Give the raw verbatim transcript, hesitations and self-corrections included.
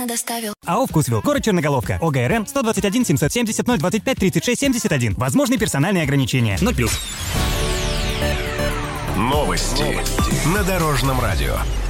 вкусно доставил. АО «Вкусвилл», город Черноголовка, ОГРН сто двадцать один семьсот семьдесят ноль двадцать пять тридцать шесть семьдесят один. Возможны персональные ограничения. ноль плюс. Новости на Дорожном радио.